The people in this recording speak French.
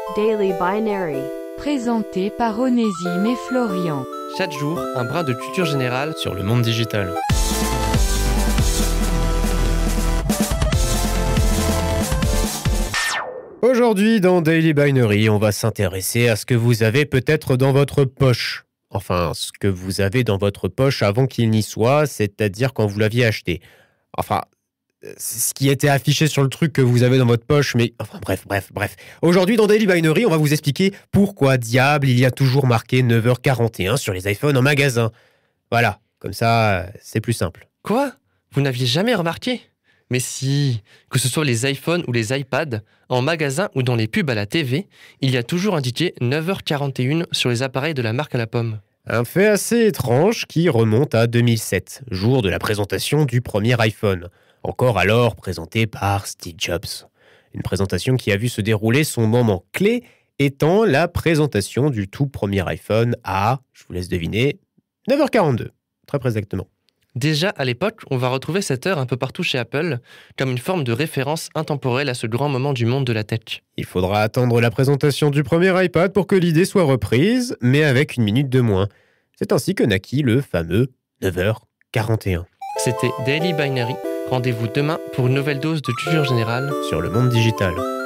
Daily Binary. Présenté par Onésime et Florian. Chaque jour, un brin de culture générale sur le monde digital. Aujourd'hui, dans Daily Binary, on va s'intéresser à ce que vous avez peut-être dans votre poche. Enfin, ce que vous avez dans votre poche avant qu'il n'y soit, c'est-à-dire quand vous l'aviez acheté. Enfin, ce qui était affiché sur le truc que vous avez dans votre poche, mais... Enfin, bref. Aujourd'hui, dans Daily Binary, on va vous expliquer pourquoi diable il y a toujours marqué 9h41 sur les iPhones en magasin. Voilà, comme ça, c'est plus simple. Quoi ? Vous n'aviez jamais remarqué ? Mais si, que ce soit les iPhones ou les iPads, en magasin ou dans les pubs à la TV, il y a toujours indiqué 9h41 sur les appareils de la marque à la pomme. Un fait assez étrange qui remonte à 2007, jour de la présentation du premier iPhone, encore alors présenté par Steve Jobs. Une présentation qui a vu se dérouler son moment clé étant la présentation du tout premier iPhone à, je vous laisse deviner, 9h42, très exactement. Déjà, à l'époque, on va retrouver cette heure un peu partout chez Apple, comme une forme de référence intemporelle à ce grand moment du monde de la tech. Il faudra attendre la présentation du premier iPad pour que l'idée soit reprise, mais avec une minute de moins. C'est ainsi que naquit le fameux 9h41. C'était Daily Binary. Rendez-vous demain pour une nouvelle dose de culture générale sur le monde digital.